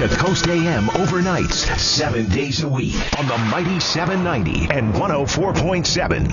to Coast AM overnights 7 days a week on the Mighty 790 and 104.7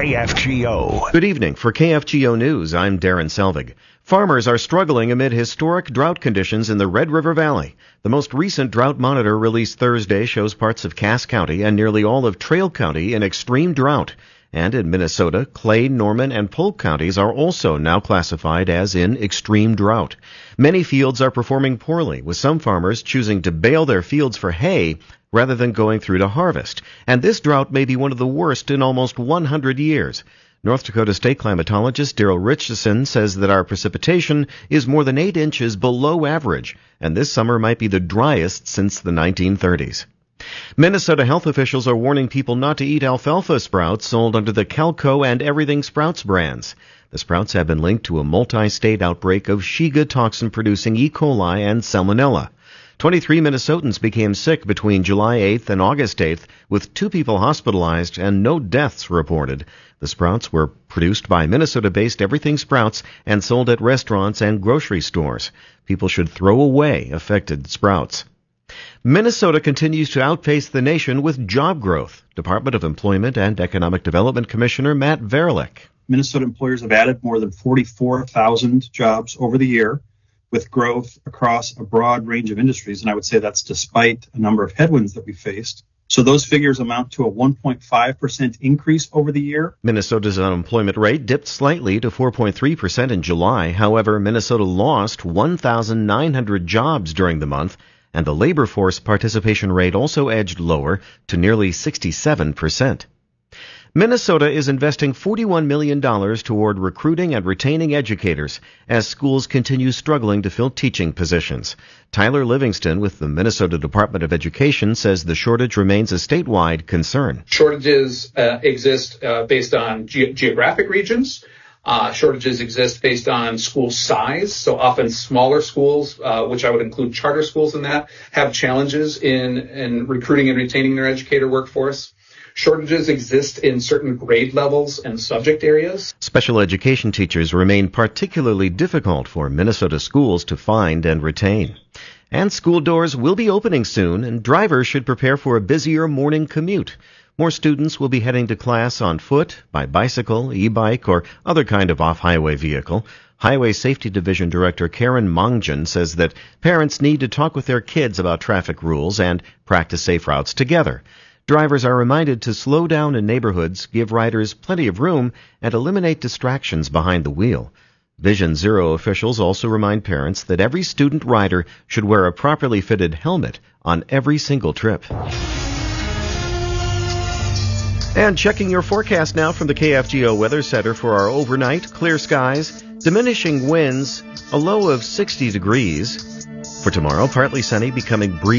KFGO. Good evening. For KFGO News, I'm Darren Selvig. Farmers are struggling amid historic drought conditions in the Red River Valley. The most recent drought monitor released Thursday shows parts of Cass County and nearly all of Trail County in extreme drought. And in Minnesota, Clay, Norman, and Polk counties are also now classified as in extreme drought. Many fields are performing poorly, with some farmers choosing to bale their fields for hay rather than going through to harvest. And this drought may be one of the worst in almost 100 years. North Dakota state climatologist Daryl Richardson says that our precipitation is more than 8 inches below average, and this summer might be the driest since the 1930s. Minnesota health officials are warning people not to eat alfalfa sprouts sold under the Calco and Everything Sprouts brands. The sprouts have been linked to a multi-state outbreak of Shiga toxin-producing E. coli and Salmonella. 23 Minnesotans became sick between July 8th and August 8th, with 2 people hospitalized and no deaths reported. The sprouts were produced by Minnesota-based Everything Sprouts and sold at restaurants and grocery stores. People should throw away affected sprouts. Minnesota continues to outpace the nation with job growth. Department of Employment and Economic Development Commissioner Matt Verlick. Minnesota employers have added more than 44,000 jobs over the year, with growth across a broad range of industries. And I would say that's despite a number of headwinds that we faced. So those figures amount to a 1.5% increase over the year. Minnesota's unemployment rate dipped slightly to 4.3% in July. However, Minnesota lost 1,900 jobs during the month, and the labor force participation rate also edged lower to nearly 67%. Minnesota is investing $41 million toward recruiting and retaining educators as schools continue struggling to fill teaching positions. Tyler Livingston with the Minnesota Department of Education says the shortage remains a statewide concern. Shortages exist based on geographic regions. Shortages exist based on school size. So often smaller schools, which I would include charter schools in that, have challenges in recruiting and retaining their educator workforce. Shortages exist in certain grade levels and subject areas. Special education teachers remain particularly difficult for Minnesota schools to find and retain. And school doors will be opening soon, and drivers should prepare for a busier morning commute. More students will be heading to class on foot, by bicycle, e-bike, or other kind of off-highway vehicle. Highway Safety Division Director Karen Mongjan says that parents need to talk with their kids about traffic rules and practice safe routes together. Drivers are reminded to slow down in neighborhoods, give riders plenty of room, and eliminate distractions behind the wheel. Vision Zero officials also remind parents that every student rider should wear a properly fitted helmet on every single trip. And checking your forecast now from the KFGO Weather Center for our overnight: clear skies, diminishing winds, a low of 60 degrees. For tomorrow, partly sunny, becoming breezy.